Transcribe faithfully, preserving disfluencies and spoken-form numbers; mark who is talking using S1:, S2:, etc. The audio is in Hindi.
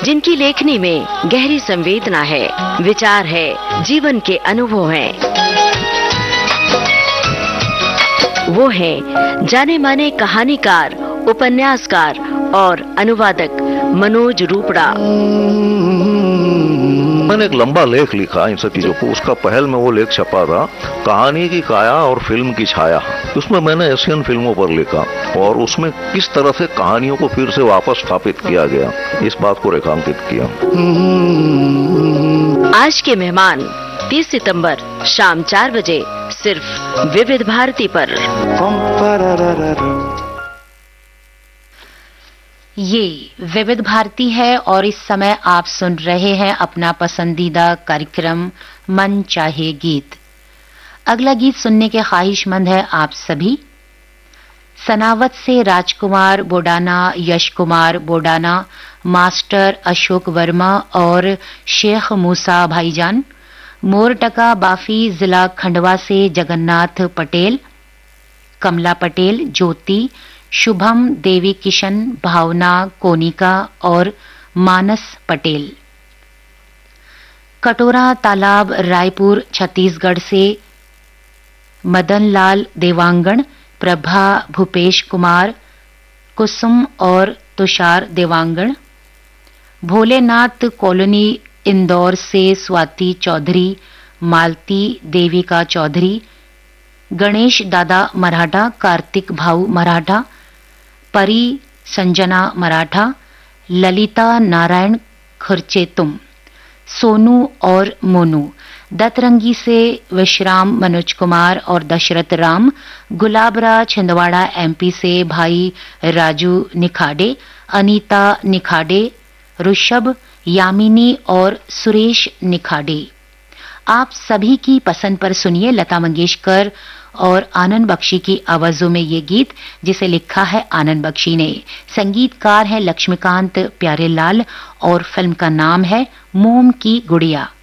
S1: जिनकी लेखनी में गहरी संवेदना है, विचार है, जीवन के अनुभव हैं। वो हैं जाने माने कहानीकार, उपन्यासकार और अनुवादक मनोज रूपड़ा।
S2: मैंने एक लंबा लेख लिखा इन सब चीजों को। उसका पहल में वो लेख छपा था, कहानी की काया और फिल्म की छाया। उसमें मैंने एशियन फिल्मों पर लिखा और उसमें किस तरह से कहानियों को फिर से वापस स्थापित किया गया, इस बात को रेखांकित किया।
S1: आज के मेहमान तीस सितंबर शाम चार बजे सिर्फ विविध भारती पर।
S3: ये विविध भारती है और इस समय आप सुन रहे हैं अपना पसंदीदा कार्यक्रम मन चाहे गीत। अगला गीत सुनने के ख्वाहिशमंद है आप सभी। सनावत से राजकुमार बोडाना, यश कुमार बोडाना, मास्टर अशोक वर्मा और शेख मूसा भाईजान। मोरटका बाफी जिला खंडवा से जगन्नाथ पटेल, कमला पटेल, ज्योति, शुभम, देवी किशन, भावना, कोनिका और मानस पटेल। कटोरा तालाब रायपुर छत्तीसगढ़ से मदनलाल देवांगन, प्रभा भूपेश कुमार, कुसुम और तुषार देवांगन। भोलेनाथ कॉलोनी इंदौर से स्वाति चौधरी, मालती देविका चौधरी, गणेश दादा मराठा, कार्तिक भाऊ मराठा, परी संजना मराठा, ललिता नारायण खर्चेतुम, सोनू और मोनू। दतरंगी से विश्राम मनोज कुमार और दशरथ राम। गुलाबरा छिंदवाड़ा एमपी से भाई राजू निखाडे, अनीता निखाडे, ऋषभ, यामिनी और सुरेश निखाडे। आप सभी की पसंद पर सुनिए लता मंगेशकर और आनंद बख्शी की आवाजों में ये गीत, जिसे लिखा है आनंद बख्शी ने। संगीतकार है लक्ष्मीकांत प्यारेलाल और फिल्म का नाम है मोम की गुड़िया।